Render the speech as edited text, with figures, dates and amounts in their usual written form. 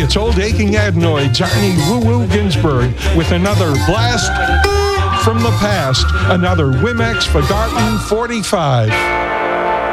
it's Old Aching Adenoids, Arnie Woo Woo Ginsburg, with another blast from the past, another Wimex Forgotten 45.